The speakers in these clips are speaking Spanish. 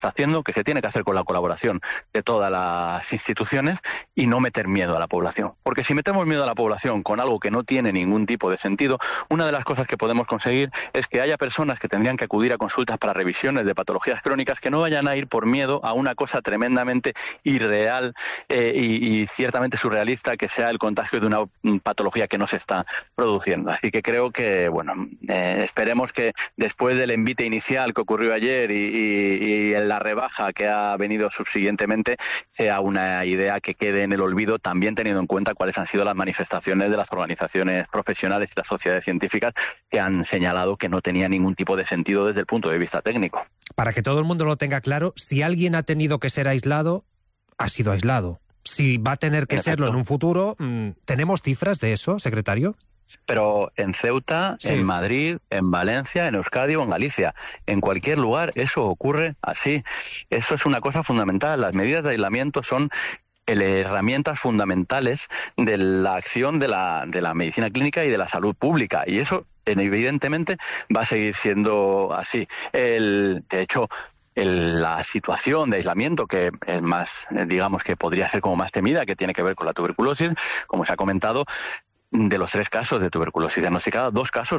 está haciendo, que se tiene que hacer con la colaboración de todas las instituciones y no meter miedo a la población. Porque si metemos miedo a la población con algo que no tiene ningún tipo de sentido, una de las cosas que podemos conseguir es que haya personas que tendrían que acudir a consultas para revisiones de patologías crónicas que no vayan a ir por miedo a una cosa tremendamente irreal y ciertamente surrealista, que sea el contagio de una patología que no se está produciendo. Así que creo que, bueno, esperemos que después del envite inicial que ocurrió ayer y en la rebaja que ha venido subsiguientemente, sea una idea que quede en el olvido, también teniendo en cuenta cuáles han sido las manifestaciones de las organizaciones profesionales y las sociedades científicas que han señalado que no tenía ningún tipo de sentido desde el punto de vista técnico. Para que todo el mundo lo tenga claro, si alguien ha tenido que ser aislado, ha sido aislado. Si va a tener que serlo en un futuro, ¿tenemos cifras de eso, secretario? Pero en Ceuta, sí, en Madrid, en Valencia, en Euskadi o en Galicia, en cualquier lugar eso ocurre así. Eso es una cosa fundamental. Las medidas de aislamiento son herramientas fundamentales de la acción de la medicina clínica y de la salud pública, y eso evidentemente va a seguir siendo así. De hecho, la situación de aislamiento que es más, digamos que podría ser como más temida, que tiene que ver con la tuberculosis, como se ha comentado, de los 3 casos de tuberculosis diagnosticados, 2 casos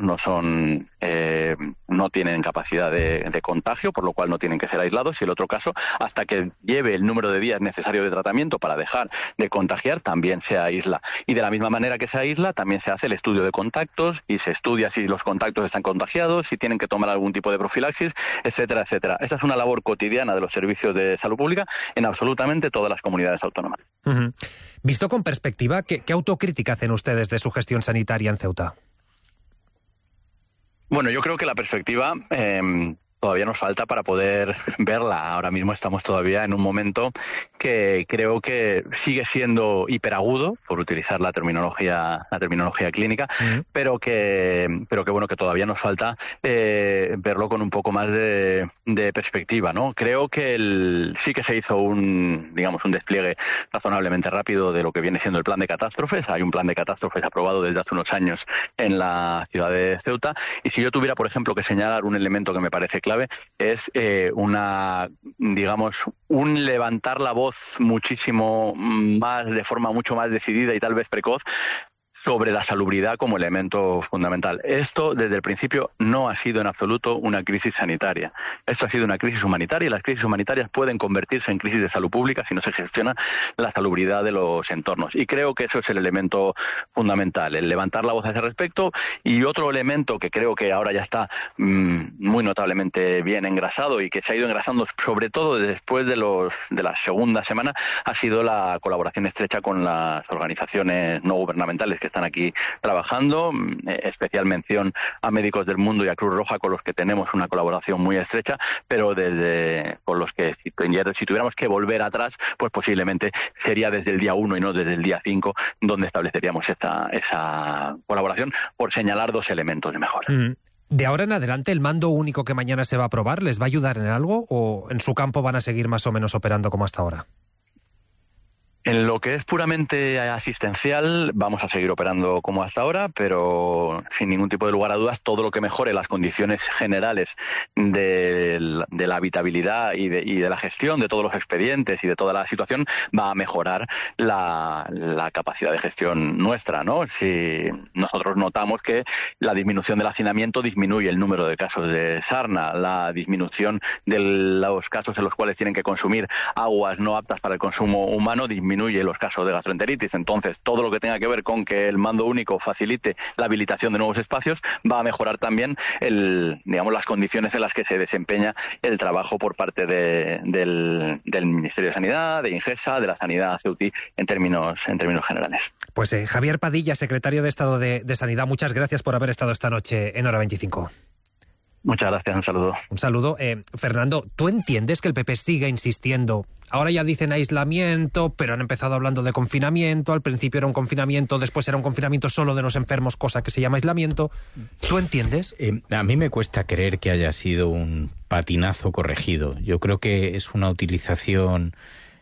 no tienen capacidad de contagio, por lo cual no tienen que ser aislados, y el otro caso, hasta que lleve el número de días necesario de tratamiento para dejar de contagiar, también se aísla. Y de la misma manera que se aísla, también se hace el estudio de contactos y se estudia si los contactos están contagiados, si tienen que tomar algún tipo de profilaxis, etcétera, etcétera. Esta es una labor cotidiana de los servicios de salud pública en absolutamente todas las comunidades autónomas. Uh-huh. Visto con perspectiva, ¿qué autocrítica hacen ustedes de su gestión sanitaria en Ceuta? Bueno, yo creo que la perspectiva todavía nos falta para poder verla. Ahora mismo estamos todavía en un momento que creo que sigue siendo hiperagudo, por utilizar la terminología clínica, pero que bueno, que todavía nos falta verlo con un poco más de perspectiva, ¿no? Creo que sí que se hizo un despliegue razonablemente rápido de lo que viene siendo el plan de catástrofes. Hay un plan de catástrofes aprobado desde hace unos años en la ciudad de Ceuta, y si yo tuviera, por ejemplo, que señalar un elemento que me parece clave, es un levantar la voz muchísimo más, de forma mucho más decidida y tal vez precoz, sobre la salubridad como elemento fundamental. Esto, desde el principio, no ha sido en absoluto una crisis sanitaria. Esto ha sido una crisis humanitaria, y las crisis humanitarias pueden convertirse en crisis de salud pública si no se gestiona la salubridad de los entornos. Y creo que eso es el elemento fundamental, el levantar la voz a ese respecto. Y otro elemento que creo que ahora ya está muy notablemente bien engrasado, y que se ha ido engrasando sobre todo después de la segunda semana, ha sido la colaboración estrecha con las organizaciones no gubernamentales que están aquí trabajando. Especial mención a Médicos del Mundo y a Cruz Roja, con los que tenemos una colaboración muy estrecha, pero con los que si tuviéramos que volver atrás, pues posiblemente sería desde el día 1 y no desde el día 5 donde estableceríamos esa colaboración, por señalar 2 elementos de mejora. ¿De ahora en adelante el mando único que mañana se va a aprobar les va a ayudar en algo, o en su campo van a seguir más o menos operando como hasta ahora? En lo que es puramente asistencial, vamos a seguir operando como hasta ahora, pero sin ningún tipo de lugar a dudas, todo lo que mejore las condiciones generales de la habitabilidad y de la gestión de todos los expedientes y de toda la situación va a mejorar la capacidad de gestión nuestra, ¿no? Si nosotros notamos que la disminución del hacinamiento disminuye el número de casos de sarna, la disminución de los casos en los cuales tienen que consumir aguas no aptas para el consumo humano disminuye los casos de gastroenteritis. Entonces, todo lo que tenga que ver con que el mando único facilite la habilitación de nuevos espacios va a mejorar también las condiciones en las que se desempeña el trabajo por parte del Ministerio de Sanidad, de Ingesa, de la sanidad ceutí en términos generales. Pues Javier Padilla, secretario de Estado de Sanidad, muchas gracias por haber estado esta noche en Hora 25. Muchas gracias, un saludo. Un saludo. Fernando, ¿tú entiendes que el PP siga insistiendo? Ahora ya dicen aislamiento, pero han empezado hablando de confinamiento. Al principio era un confinamiento, después era un confinamiento solo de los enfermos, cosa que se llama aislamiento. ¿Tú entiendes? A mí me cuesta creer que haya sido un patinazo corregido. Yo creo que es una utilización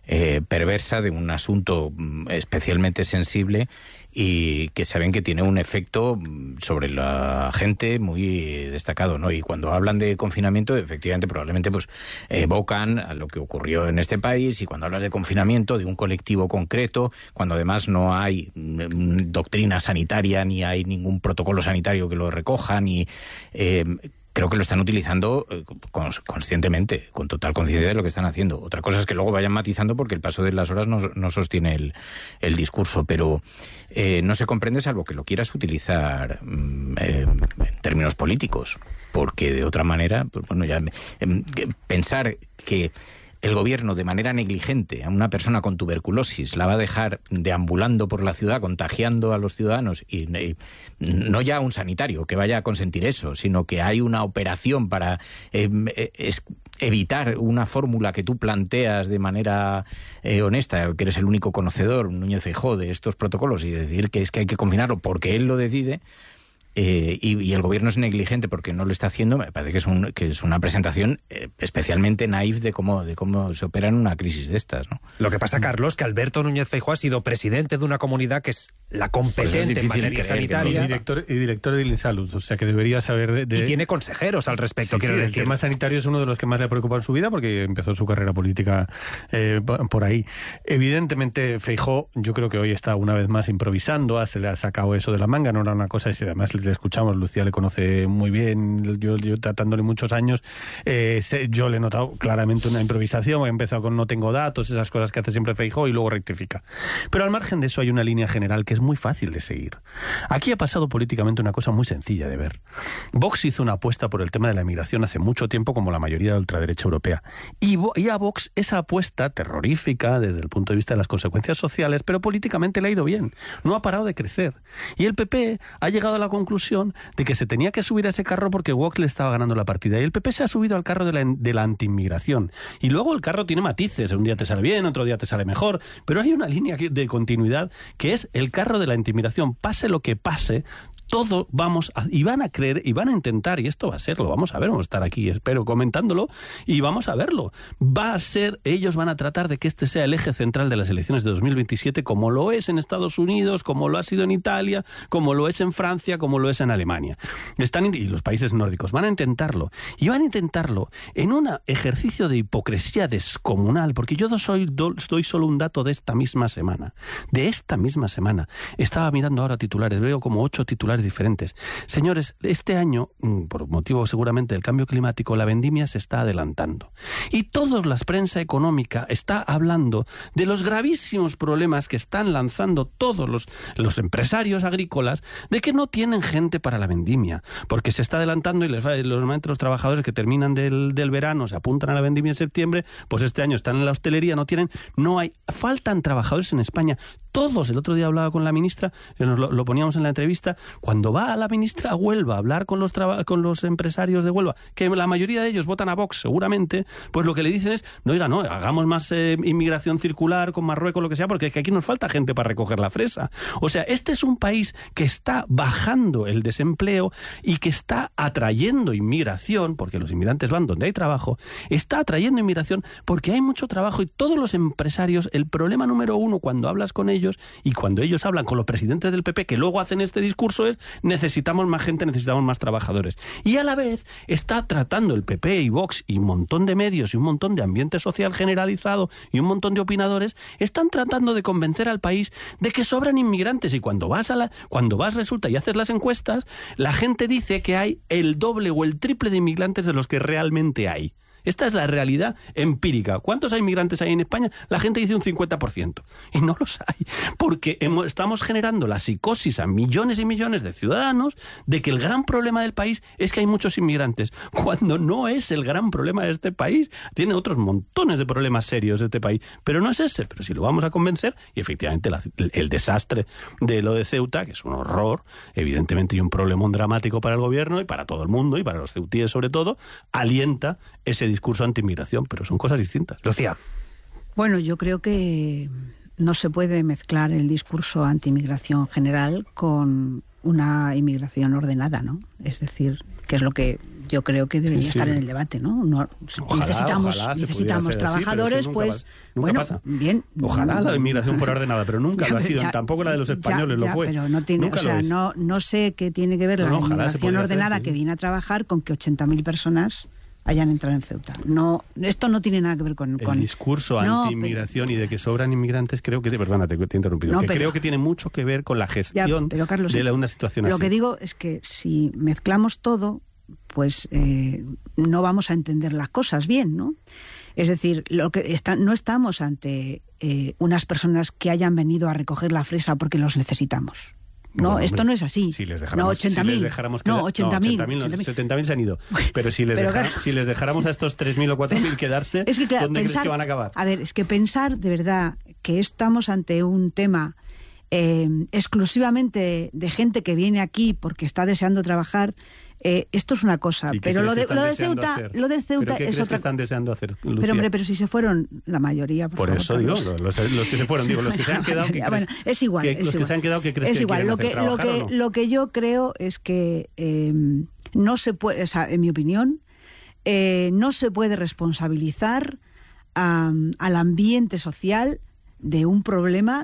perversa de un asunto especialmente sensible y que saben que tiene un efecto sobre la gente muy destacado, ¿no? Y cuando hablan de confinamiento, efectivamente, probablemente pues evocan a lo que ocurrió en este país, y cuando hablas de confinamiento de un colectivo concreto, cuando además no hay doctrina sanitaria ni hay ningún protocolo sanitario que lo recoja, ni... creo que lo están utilizando conscientemente, con total conciencia de lo que están haciendo. Otra cosa es que luego vayan matizando porque el paso de las horas no sostiene el discurso, pero no se comprende salvo que lo quieras utilizar en términos políticos, porque de otra manera, pues bueno, ya pensar que el gobierno de manera negligente a una persona con tuberculosis la va a dejar deambulando por la ciudad contagiando a los ciudadanos, y no ya un sanitario que vaya a consentir eso, sino que hay una operación para evitar una fórmula que tú planteas de manera honesta, que eres el único conocedor, Núñez Feijóo, de estos protocolos, y decir que es que hay que confinarlo porque él lo decide. Y el gobierno es negligente porque no lo está haciendo. Me parece que es una presentación especialmente naif de cómo se opera en una crisis de estas, ¿no? Lo que pasa, Carlos, que Alberto Núñez Feijóo ha sido presidente de una comunidad que es la competente en materia sanitaria. Y director de Insalud, o sea que debería saber y tiene consejeros al respecto, sí, quiero decir. El tema sanitario es uno de los que más le preocupa en su vida porque empezó su carrera política por ahí. Evidentemente, Feijóo, yo creo que hoy está una vez más improvisando, se le ha sacado eso de la manga, no era una cosa, y además le escuchamos, Lucía le conoce muy bien, yo tratándole muchos años, yo le he notado claramente una improvisación, he empezado con no tengo datos, esas cosas que hace siempre Feijóo, y luego rectifica. Pero al margen de eso hay una línea general que es muy fácil de seguir. Aquí ha pasado políticamente una cosa muy sencilla de ver. Vox hizo una apuesta por el tema de la inmigración hace mucho tiempo, como la mayoría de la ultraderecha europea. Y a Vox esa apuesta terrorífica desde el punto de vista de las consecuencias sociales, pero políticamente le ha ido bien. No ha parado de crecer. Y el PP ha llegado a la conclusión de que se tenía que subir a ese carro porque Vox le estaba ganando la partida. Y el PP se ha subido al carro de la antiinmigración. Y luego el carro tiene matices. Un día te sale bien, otro día te sale mejor. Pero hay una línea de continuidad que es el carro de la antiinmigración. Pase lo que pase, todo y van a creer, y van a intentar, y esto va a ser, lo vamos a ver, vamos a estar aquí, espero, comentándolo, y vamos a verlo. Va a ser, ellos van a tratar de que este sea el eje central de las elecciones de 2027, como lo es en Estados Unidos, como lo ha sido en Italia, como lo es en Francia, como lo es en Alemania. Y los países nórdicos van a intentarlo. Y van a intentarlo en un ejercicio de hipocresía descomunal, porque yo doy solo un dato de esta misma semana. De esta misma semana. Estaba mirando ahora titulares, veo como 8 titulares diferentes. Señores, este año, por motivo seguramente del cambio climático, la vendimia se está adelantando. Y toda la prensa económica está hablando de los gravísimos problemas que están lanzando todos los empresarios agrícolas, de que no tienen gente para la vendimia, porque se está adelantando y los trabajadores que terminan del verano se apuntan a la vendimia en septiembre, pues este año están en la hostelería, faltan trabajadores en España. Todos, el otro día hablaba con la ministra, lo poníamos en la entrevista, cuando va a la ministra a Huelva a hablar con los empresarios de Huelva, que la mayoría de ellos votan a Vox seguramente, pues lo que le dicen es, hagamos más inmigración circular con Marruecos, lo que sea, porque es que aquí nos falta gente para recoger la fresa. O sea, este es un país que está bajando el desempleo y que está atrayendo inmigración, porque los inmigrantes van donde hay trabajo, está atrayendo inmigración porque hay mucho trabajo, y todos los empresarios, el problema número uno cuando hablas con ellos y cuando ellos hablan con los presidentes del PP, que luego hacen este discurso, es necesitamos más gente, necesitamos más trabajadores. Y a la vez está tratando el PP y Vox y un montón de medios y un montón de ambiente social generalizado y un montón de opinadores, están tratando de convencer al país de que sobran inmigrantes, y cuando vas resulta y haces las encuestas, la gente dice que hay el doble o el triple de inmigrantes de los que realmente hay. Esta es la realidad empírica. ¿Cuántos inmigrantes hay en España? La gente dice un 50%. Y no los hay. Porque estamos generando la psicosis a millones y millones de ciudadanos de que el gran problema del país es que hay muchos inmigrantes. Cuando no es el gran problema de este país. Tiene otros montones de problemas serios este país. Pero no es ese. Pero si lo vamos a convencer, y efectivamente el desastre de lo de Ceuta, que es un horror, evidentemente, y un problemón dramático para el gobierno y para todo el mundo, y para los ceutíes sobre todo, alienta ese discurso anti-inmigración, pero son cosas distintas. Lucía. Bueno, yo creo que no se puede mezclar el discurso anti-inmigración general con una inmigración ordenada, ¿no? Es decir, que es lo que yo creo que debería estar en el debate, ¿no? Ojalá necesitamos trabajadores, así, pues nunca pasa. Bien. Ojalá la inmigración fuera ordenada, pero nunca lo ha sido. Tampoco la de los españoles lo fue. Pero no tiene, no sé qué tiene que ver la inmigración ordenada que viene a trabajar con que 80.000 personas hayan entrado en Ceuta. No, esto no tiene nada que ver con el discurso anti-inmigración y de que sobran inmigrantes. Creo que, perdona, te he interrumpido, creo que tiene mucho que ver con la gestión Carlos, de una situación así. Lo que digo es que si mezclamos todo, pues no vamos a entender las cosas bien, ¿no? Es decir, no estamos ante unas personas que hayan venido a recoger la fresa porque los necesitamos. No, bueno, esto no es así. Si les dejáramos, 80.000. No, 80.000. 70.000 se han ido. Pero si les dejáramos a estos 3.000 o 4.000 quedarse, es que, claro, ¿dónde crees que van a acabar? A ver, es que pensar de verdad que estamos ante un tema exclusivamente de gente que viene aquí porque está deseando trabajar, esto es una cosa, pero lo de Ceuta es otra cosa. ¿Qué crees que están deseando hacer, Lucía? Pero hombre, si se fueron la mayoría, por favor, eso digo, los que se fueron, digo, los que se han quedado, ¿qué bueno, es igual, los que se han quedado, ¿qué crees que quieren hacer? ¿Trabajar o no? Lo que yo creo es que no se puede, o sea, en mi opinión, no se puede responsabilizar al ambiente social de un problema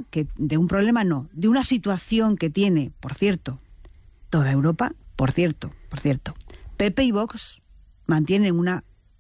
de una situación que tiene, por cierto, toda Europa. Por cierto, PP y Vox mantienen una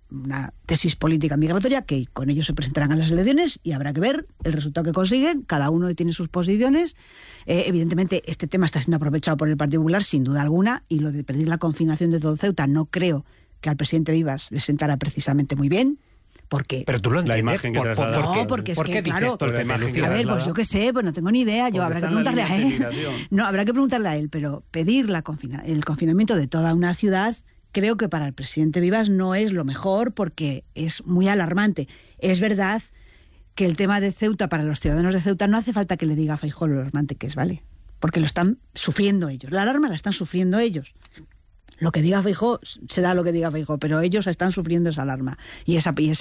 tesis política migratoria que con ellos se presentarán a las elecciones y habrá que ver el resultado que consiguen. Cada uno tiene sus posiciones. Evidentemente, este tema está siendo aprovechado por el Partido Popular, sin duda alguna, y lo de pedir la confinación de todo Ceuta no creo que al presidente Vivas le sentara precisamente muy bien. Porque pero tú lo entiendes. Porque es que, claro, esto, a ver, pues yo qué sé, pues no tengo ni idea. Habrá que preguntarle a él. No, habrá que preguntarle a él, pero pedir el confinamiento de toda una ciudad, creo que para el presidente Vivas no es lo mejor porque es muy alarmante. Es verdad que el tema de Ceuta, para los ciudadanos de Ceuta, no hace falta que le diga a Feijóo lo alarmante que es, ¿vale? Porque lo están sufriendo ellos. La alarma la están sufriendo ellos. Lo que diga Feijóo será lo que diga Feijóo, pero ellos están sufriendo esa alarma y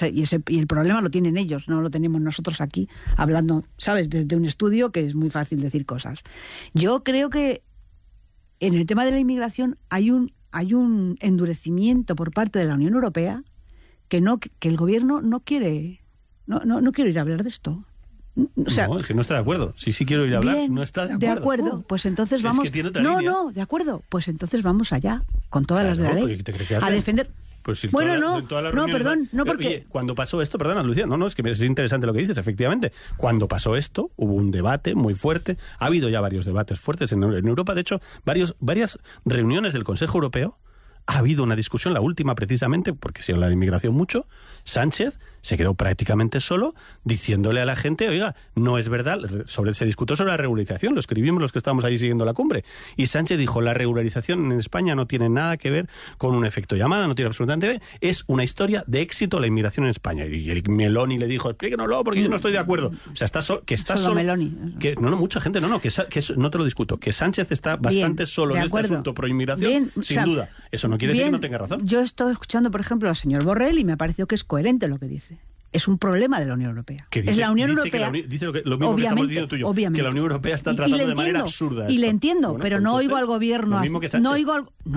el problema lo tienen ellos, no lo tenemos nosotros aquí hablando, ¿sabes? Desde un estudio que es muy fácil decir cosas. Yo creo que en el tema de la inmigración hay un endurecimiento por parte de la Unión Europea que el gobierno no quiere ir a hablar de esto. O sea, no, es que no está de acuerdo. Si sí quiero ir a hablar, bien, no está de acuerdo. De acuerdo, pues entonces vamos... Es que tiene otra línea. No, de acuerdo, pues entonces vamos allá, con todas las de la ley, a defender... Pues si bueno, perdón, porque... Oye, cuando pasó esto, perdona, Lucía, es que es interesante lo que dices, efectivamente. Cuando pasó esto, hubo un debate muy fuerte. Ha habido ya varios debates fuertes en Europa. De hecho, varias reuniones del Consejo Europeo. Ha habido una discusión, la última precisamente, porque se habla de inmigración mucho. Sánchez se quedó prácticamente solo diciéndole a la gente, oiga, no es verdad, se discutió sobre la regularización, lo escribimos los que estábamos ahí siguiendo la cumbre, y Sánchez dijo, la regularización en España no tiene nada que ver con un efecto llamada, no tiene absolutamente nada, es una historia de éxito la inmigración en España. Y el Meloni le dijo, explíquenoslo porque yo no estoy de acuerdo. O sea, está solo. Meloni. Mucha gente, no te lo discuto, que Sánchez está bastante solo en este asunto pro inmigración, sin duda. Eso no quiere decir que no tenga razón. Yo estoy escuchando, por ejemplo, al señor Borrell y me ha parecido que es coherente lo que dice. Es un problema de la Unión Europea. Es la Unión Europea. Dice lo mismo que estamos diciendo tú y yo, que la Unión Europea está tratando de manera absurda. Y le entiendo, bueno, pero no oigo al gobierno. No oigo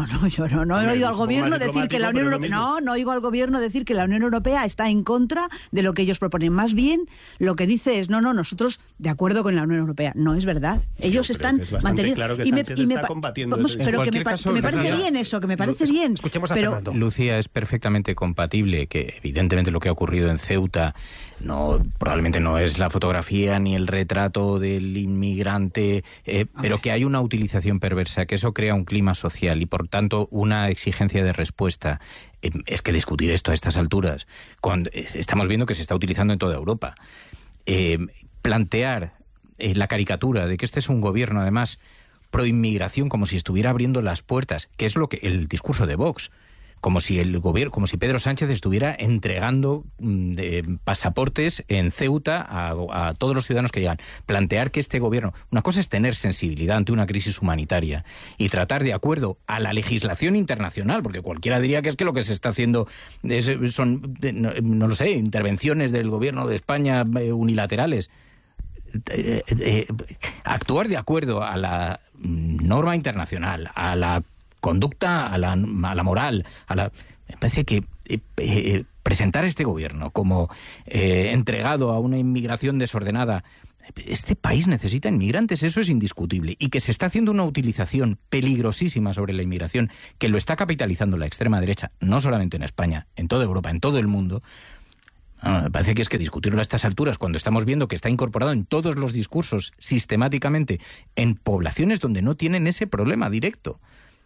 al gobierno decir que la Unión Europea. No oigo al gobierno decir que la Unión Europea está en contra de lo que ellos proponen. Más bien, lo que dice es nosotros de acuerdo con la Unión Europea. No es verdad. Ellos están manteniendo. Claro que Sánchez está combatiendo pero que me parece bien eso, que me parece bien. Escuchemos a Fernando. Lucía, es perfectamente compatible que evidentemente lo que ha ocurrido en Ceuta probablemente no es la fotografía ni el retrato del inmigrante, pero que hay una utilización perversa, que eso crea un clima social y por tanto una exigencia de respuesta. Es que discutir esto a estas alturas, cuando estamos viendo que se está utilizando en toda Europa, plantear la caricatura de que este es un gobierno además pro inmigración, como si estuviera abriendo las puertas, que es lo que el discurso de Vox. Como si el gobierno, como si Pedro Sánchez estuviera entregando pasaportes en Ceuta a todos los ciudadanos que llegan. Plantear que este gobierno, una cosa es tener sensibilidad ante una crisis humanitaria y tratar de acuerdo a la legislación internacional, porque cualquiera diría que es que lo que se está haciendo son, no lo sé, intervenciones del gobierno de España unilaterales. Actuar de acuerdo a la norma internacional, a la conducta, a la moral, me parece que presentar a este gobierno como entregado a una inmigración desordenada. Este país necesita inmigrantes, eso es indiscutible. Y que se está haciendo una utilización peligrosísima sobre la inmigración, que lo está capitalizando la extrema derecha, no solamente en España, en toda Europa, en todo el mundo. Me parece que es que discutirlo a estas alturas, cuando estamos viendo que está incorporado en todos los discursos sistemáticamente en poblaciones donde no tienen ese problema directo.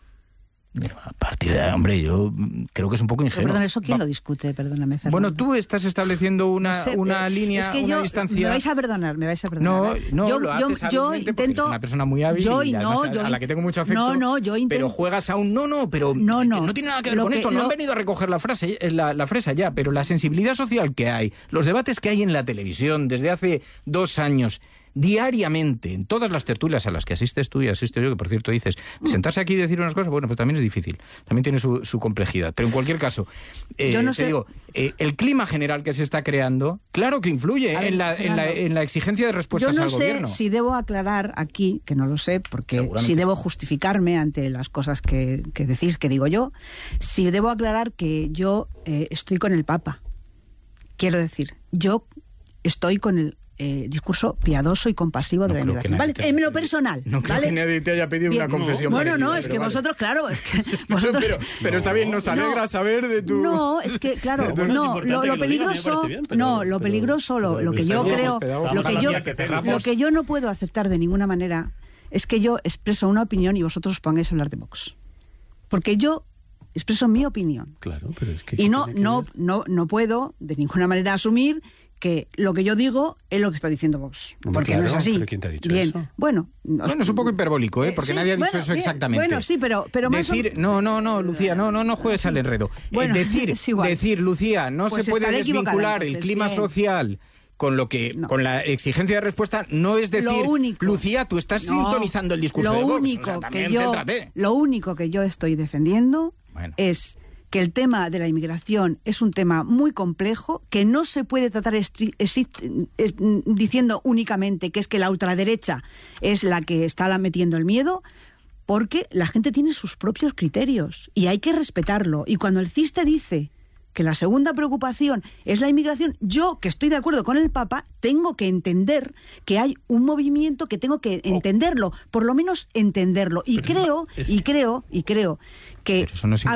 A partir de ahí, hombre, yo creo que es un poco ingenuo. Perdón, ¿eso quién lo discute? Perdóname, Fernando. Bueno, tú estás estableciendo una línea, es que una distancia... Me vais a perdonar. No, lo haces hábilmente porque eres una persona muy hábil y además a la que tengo mucho afecto. Yo intento... Pero juegas a un... No tiene nada que ver con esto. No han venido a recoger la fresa ya, pero la sensibilidad social que hay, los debates que hay en la televisión desde hace 2 años... diariamente, en todas las tertulias a las que asistes tú y asisto yo, que por cierto dices, sentarse aquí y decir unas cosas, bueno, pues también es difícil, también tiene su complejidad, pero en cualquier caso, digo, el clima general que se está creando, claro que influye en la exigencia de respuestas al gobierno. Yo no sé si debo aclarar aquí, que no lo sé, porque si debo justificarme ante las cosas que decís, que digo yo, si debo aclarar que yo estoy con el Papa. Quiero decir, yo estoy con el discurso piadoso y compasivo de la inmigración. ¿Vale? En lo personal. No creo que nadie te haya pedido una confesión. Bueno, es que vosotros, claro. Es que vosotros... pero está bien, nos alegra saber de tu... No, es que, claro, lo peligroso... lo peligroso, lo que yo creo... Lo que yo no puedo aceptar de ninguna manera es que yo expreso una opinión y vosotros os pongáis a hablar de Vox. Porque yo expreso mi opinión. Claro, pero es que... Y no puedo de ninguna manera asumir que lo que yo digo es lo que está diciendo Vox. Porque no es así. ¿Pero quién te ha dicho eso? Bueno, es un poco hiperbólico, porque sí, nadie ha dicho eso exactamente. Bueno, sí, pero decir, no, Lucía, no juegues al enredo. Bueno, decir, Lucía, no se puede desvincular el clima social con con la exigencia de respuesta, no es decir, Lucía, tú estás sintonizando el discurso de Vox. Lo único que yo estoy defendiendo es que el tema de la inmigración es un tema muy complejo, que no se puede tratar diciendo únicamente que es que la ultraderecha es la que está metiendo el miedo, porque la gente tiene sus propios criterios y hay que respetarlo. Y cuando el CIS dice que la segunda preocupación es la inmigración, yo, que estoy de acuerdo con el Papa, tengo que entender que hay un movimiento que tengo que entenderlo, por lo menos entenderlo. Y creo que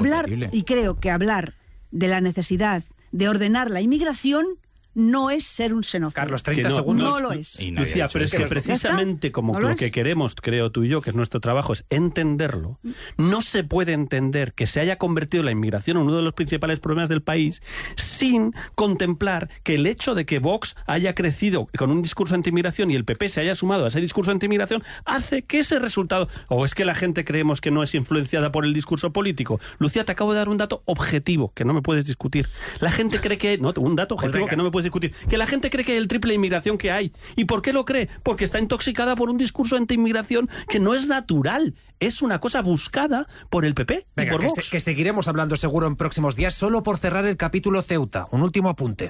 hablar de la necesidad de ordenar la inmigración no es ser un xenófobo. Carlos, 30 segundos. No lo es. Lucía, pero es que precisamente como lo que queremos, creo tú y yo, que es nuestro trabajo, es entenderlo. No se puede entender que se haya convertido la inmigración en uno de los principales problemas del país sin contemplar que el hecho de que Vox haya crecido con un discurso anti-inmigración y el PP se haya sumado a ese discurso anti-inmigración hace que ese resultado... ¿O es que la gente creemos que no es influenciada por el discurso político? Lucía, te acabo de dar un dato objetivo que no me puedes discutir. La gente cree que... No, un dato objetivo que no me puedes discutir. Que la gente cree que hay el triple de inmigración que hay. ¿Y por qué lo cree? Porque está intoxicada por un discurso anti-inmigración que no es natural. Es una cosa buscada por el PP y por Vox. Que seguiremos hablando seguro en próximos días. Solo por cerrar el capítulo Ceuta. Un último apunte.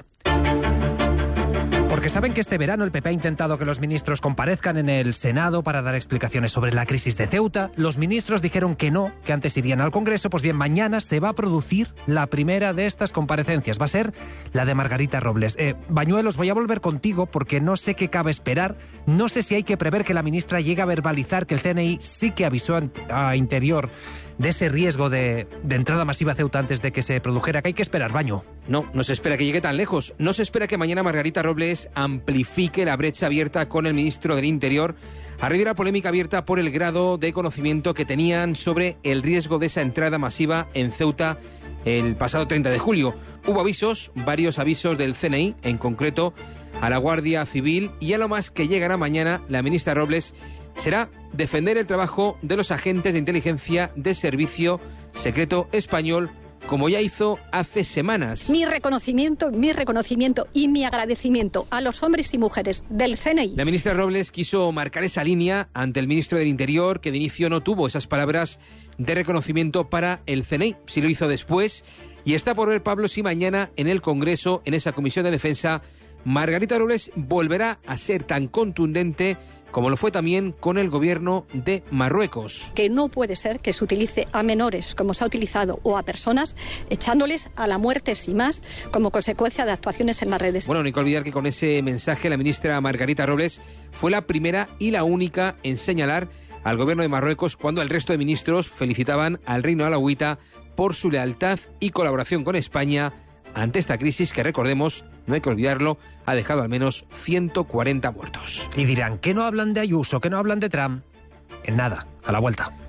Porque saben que este verano el PP ha intentado que los ministros comparezcan en el Senado para dar explicaciones sobre la crisis de Ceuta. Los ministros dijeron que no, que antes irían al Congreso. Pues bien, mañana se va a producir la primera de estas comparecencias. Va a ser la de Margarita Robles. Bañuelos, voy a volver contigo porque no sé qué cabe esperar. No sé si hay que prever que la ministra llegue a verbalizar que el CNI sí que avisó a Interior de ese riesgo de entrada masiva a Ceuta antes de que se produjera. ¿Qué hay que esperar, Baño? No se espera que llegue tan lejos. No se espera que mañana Margarita Robles amplifique la brecha abierta con el ministro del Interior a raíz de la polémica abierta por el grado de conocimiento que tenían sobre el riesgo de esa entrada masiva en Ceuta el pasado 30 de julio. Hubo varios avisos del CNI, en concreto a la Guardia Civil, y a lo más que llegará mañana la ministra Robles será defender el trabajo de los agentes de inteligencia de Servicio Secreto Español, como ya hizo hace semanas. Mi reconocimiento y mi agradecimiento a los hombres y mujeres del CNI. La ministra Robles quiso marcar esa línea ante el ministro del Interior, que de inicio no tuvo esas palabras de reconocimiento para el CNI. Sí lo hizo después, y está por ver, Pablo, si mañana en el Congreso, en esa Comisión de Defensa, Margarita Robles volverá a ser tan contundente como lo fue también con el gobierno de Marruecos. Que no puede ser que se utilice a menores, como se ha utilizado, o a personas, echándoles a la muerte sin más, como consecuencia de actuaciones en las redes. Bueno, no hay que olvidar que con ese mensaje la ministra Margarita Robles fue la primera y la única en señalar al gobierno de Marruecos cuando el resto de ministros felicitaban al reino alauita por su lealtad y colaboración con España ante esta crisis que, recordemos, no hay que olvidarlo, ha dejado al menos 140 muertos. Y dirán, ¿qué no hablan de Ayuso, qué no hablan de Trump? En nada, a la vuelta.